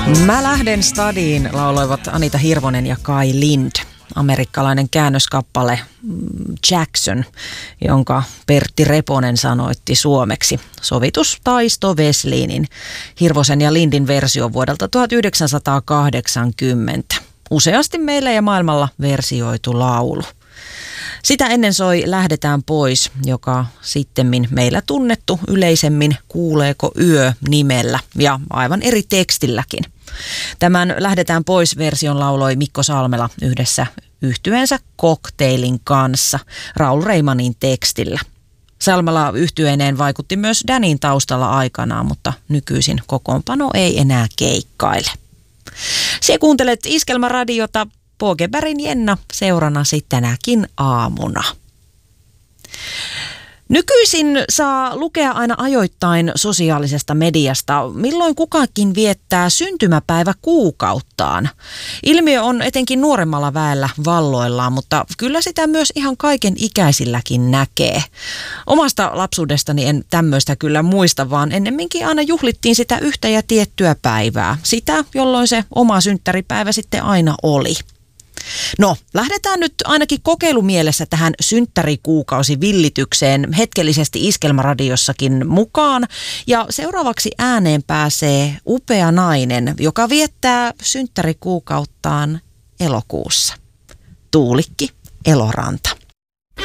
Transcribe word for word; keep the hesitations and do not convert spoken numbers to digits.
Mä lähden stadiin, lauloivat Anita Hirvonen ja Kai Lind. Amerikkalainen käännöskappale Jackson, jonka Pertti Reponen sanoitti suomeksi. Sovitus Taisto Weslinin, Hirvosen ja Lindin versio vuodelta tuhatyhdeksänsataakahdeksankymmentä. Useasti meillä ja maailmalla versioitu laulu. Sitä ennen soi Lähdetään pois, joka sittemmin meillä tunnettu yleisemmin Kuuleeko yö nimellä ja aivan eri tekstilläkin. Tämän Lähdetään pois -version lauloi Mikko Salmela yhdessä yhtyeensä Cocktailin kanssa Raul Reimanin tekstillä. Salmela yhtyeineen vaikutti myös Danin taustalla aikanaan, mutta nykyisin kokoonpano ei enää keikkaile. Sie kuuntelet Iskelmäradiota, Pågebergin Jenna seuranasi tänäkin aamuna. Nykyisin saa lukea aina ajoittain sosiaalisesta mediasta, milloin kukakin viettää syntymäpäivä kuukauttaan. Ilmiö on etenkin nuoremmalla väellä valloillaan, mutta kyllä sitä myös ihan kaiken ikäisilläkin näkee. Omasta lapsuudestani en tämmöistä kyllä muista, vaan ennemminkin aina juhlittiin sitä yhtä ja tiettyä päivää. Sitä, jolloin se oma synttäripäivä sitten aina oli. No, lähdetään nyt ainakin kokeilumielessä tähän synttärikuukausivillitykseen hetkellisesti Iskelmäradiossakin mukaan. Ja seuraavaksi ääneen pääsee upea nainen, joka viettää synttärikuukauttaan elokuussa. Tuulikki Eloranta.